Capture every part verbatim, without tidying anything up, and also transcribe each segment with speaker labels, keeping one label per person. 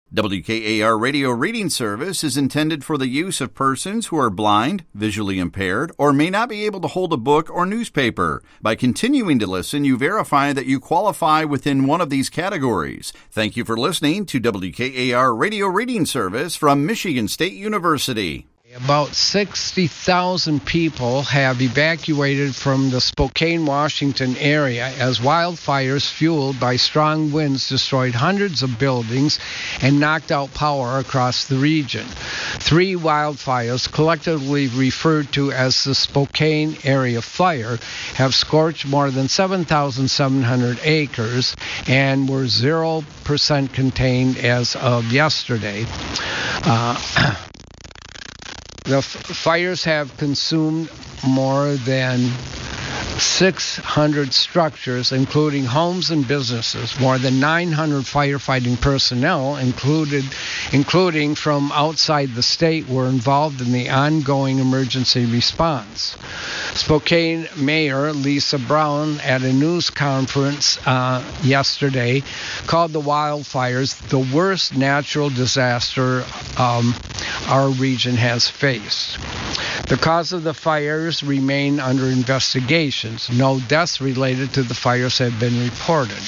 Speaker 1: W K A R Radio Reading Service is intended for the use of persons who are blind, visually impaired, or may not be able to hold a book or newspaper. By continuing to listen, you verify that you qualify within one of these categories. Thank you for listening to W K A R Radio Reading Service from Michigan State University.
Speaker 2: About sixty thousand people have evacuated from the Spokane, Washington area as wildfires fueled by strong winds destroyed hundreds of buildings and knocked out power across the region. Three wildfires, collectively referred to as the Spokane Area Fire, have scorched more than seven thousand seven hundred acres and were zero percent contained as of yesterday. Uh, The f- fires have consumed more than six hundred structures, including homes and businesses. More than nine hundred firefighting personnel, included, including from outside the state, were involved in the ongoing emergency response. Spokane Mayor Lisa Brown, at a news conference uh, yesterday, called the wildfires the worst natural disaster um, our region has faced. The cause of the fires remain under investigations. No deaths related to the fires have been reported.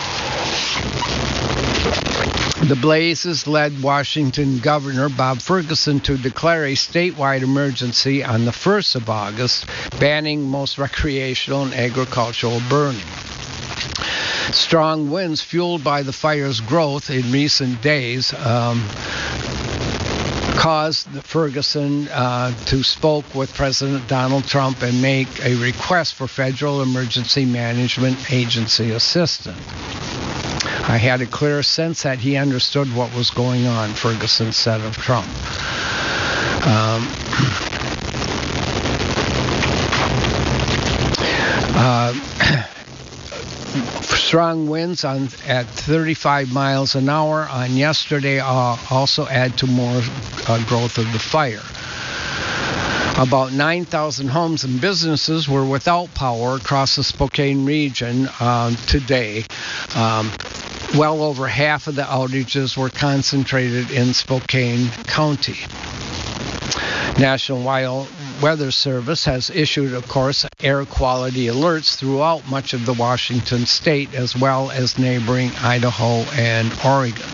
Speaker 2: The blazes led Washington Governor Bob Ferguson to declare a statewide emergency on the first of August, banning most recreational and agricultural burning. Strong winds fueled by the fire's growth in recent days um, caused Ferguson uh, to spoke with President Donald Trump and make a request for federal emergency management agency assistance. I had a clear sense that he understood what was going on, Ferguson said of Trump. Um, uh, strong winds on at thirty-five miles an hour on yesterday uh, also add to more uh, growth of the fire. About nine thousand homes and businesses were without power across the Spokane region um, today. Um, well over half of the outages were concentrated in Spokane County. National Wild Weather Service has issued, of course, air quality alerts throughout much of the Washington state, as well as neighboring Idaho and Oregon.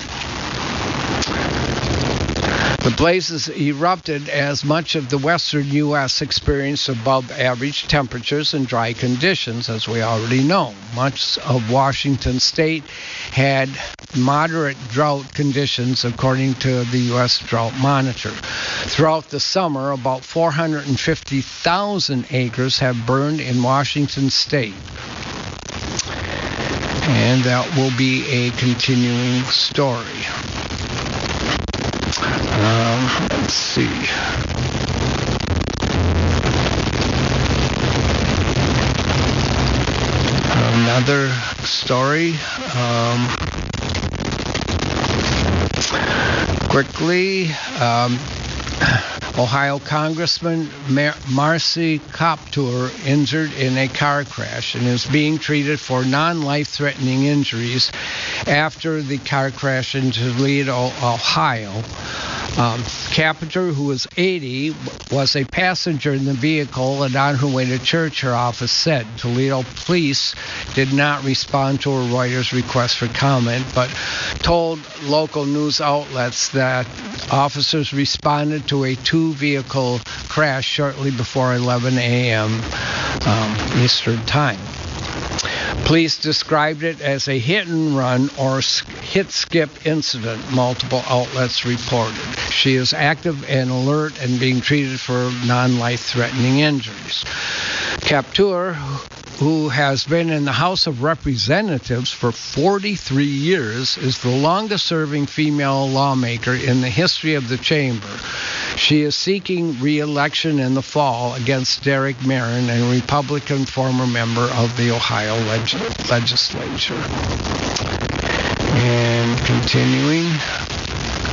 Speaker 2: The blazes erupted as much of the western U S experienced above average temperatures and dry conditions, as we already know. Much of Washington state had moderate drought conditions, according to the U S Drought Monitor. Throughout the summer, about four hundred fifty thousand acres have burned in Washington state. And that will be a continuing story. Um, let's see. Another story. Um, quickly, um, Ohio Congressman Mar- Marcy Kaptur injured in a car crash and is being treated for non-life-threatening injuries after the car crash in Toledo, Ohio. Um, Kaptur, who was eighty, was a passenger in the vehicle and on her way to church, her office said. Toledo police did not respond to a Reuters request for comment, but told local news outlets that officers responded to a two-vehicle crash shortly before eleven a.m. Um, Eastern Time. Police described it as a hit-and-run or hit-skip incident, multiple outlets reported. She is active and alert and being treated for non-life-threatening injuries. Kaptur, who has been in the House of Representatives for forty-three years, is the longest-serving female lawmaker in the history of the chamber. She is seeking re-election in the fall against Derek Marin, a Republican former member of the Ohio leg- legislature. And continuing.